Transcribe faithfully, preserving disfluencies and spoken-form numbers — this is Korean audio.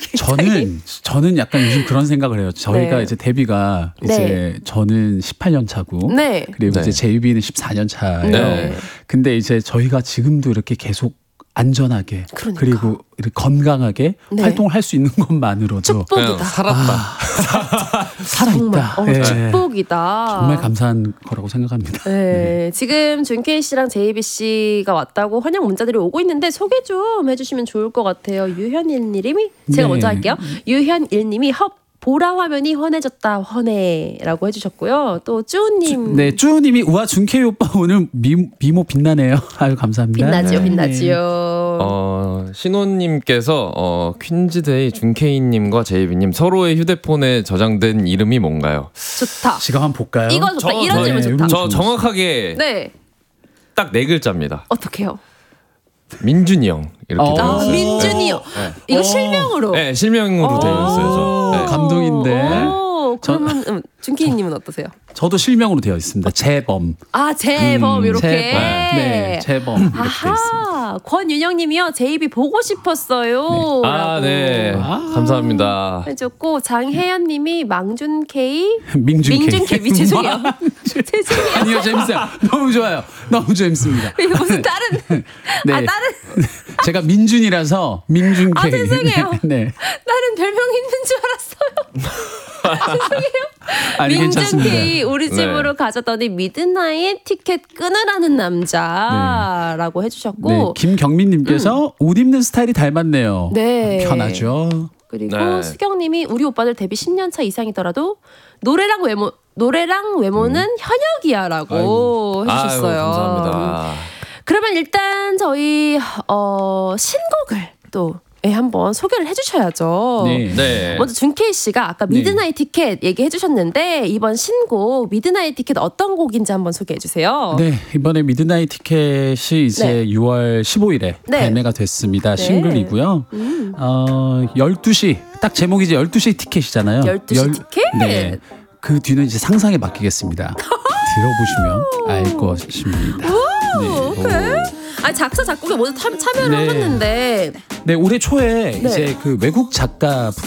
저는 저는 약간 요즘 그런 생각을 해요. 저희가 네. 이제 데뷔가 네. 이제 저는 십팔 년 차고 네. 그리고 네. 이제 제이비는 십사 년 차예요. 네. 근데 이제 저희가 지금도 이렇게 계속 안전하게 그러니까. 그리고 이렇게 건강하게 네. 활동을 할 수 있는 것만으로도 그냥 축복이다. 살았다. 살아있다. 정말, 어, 예. 축복이다. 정말 감사한 거라고 생각합니다. 네. 네. 지금 준케이 씨랑 제이비 씨가 왔다고 환영 문자들이 오고 있는데 소개 좀 해주시면 좋을 것 같아요. 유현일 님이 제가 네. 먼저 할게요. 유현일 님이 헙 보라 화면이 환해졌다 환해라고 해주셨고요. 또 쭈님 네, 쭈님이 우와 준케이 오빠 오늘 미, 미모 빛나네요. 아유 감사합니다. 빛나지요, 네. 빛나지요. 어, 신호님께서 어, 퀸즈데이 준케이님과 제이비님 서로의 휴대폰에 저장된 이름이 뭔가요? 좋다. 지금 한번 볼까요? 이거 좋다. 저- 이런 저- 질문 네, 좋다. 저 정확하게 네, 딱 네 글자입니다. 어떻게요? 민준이 형 이렇게 어. 되어 아, 있어요. 민준이요. 네. 이거 어. 실명으로. 네, 실명으로 되어 있어요. 저. 네. 감동인데. 오, 그러면 음, 준케이님은 어떠세요? 저도 실명으로 되어 있습니다. 재범. 아, 재범 이렇게. 재범. 네, 재범 이렇게 되어 있습니다. 아하, 권윤영님이요. 제이비 보고 싶었어요. 아, 네. 아. 감사합니다. 해줬고 장혜연님이 망준케이, 민준 민준케이 죄송해요. 죄송해요. 아니요, 재밌어요. 너무 좋아요. 너무 재밌습니다. 이게 무슨 다른 네. 아 다른 제가 민준이라서 민준 아, K. 죄송해요. 네. 다른 별명이 있는 줄 알았어요. 아니 괜찮습니다. 민준케이 우리 집으로 네. 가져더니 미드나잇 티켓 끊으라는 남자라고 해주셨고 네, 김경민님께서 옷 입는 스타일이 닮았네요. 네. 편하죠. 그리고 네. 수경님이 우리 오빠들 데뷔 십 년 차 이상이더라도 노래랑 외모 노래랑 외모는 현역이야라고 아이고. 해주셨어요. 아유, 감사합니다. 그러면 일단 저희 어, 신곡을 또 예, 한번 소개를 해주셔야죠. 네. 네. 먼저 준케이 씨가 아까 미드나잇 티켓 얘기해 주셨는데 이번 신곡 미드나잇 티켓 어떤 곡인지 한번 소개해 주세요. 네, 이번에 미드나잇 티켓이 이제 네. 유월 십오일에 네. 발매가 됐습니다. 네. 싱글이고요. 음. 어, 열두 시, 딱 제목이 이제 열두 시 티켓이잖아요. 열두 시 티켓? 네. 그 뒤는 이제 상상에 맡기겠습니다. 들어보시면 알 것입니다. 네. 그래? 아 작사 작곡에 모두 참, 참여를 네. 하셨는데 네, 올해 초에 네. 이제 그 외국 작가분들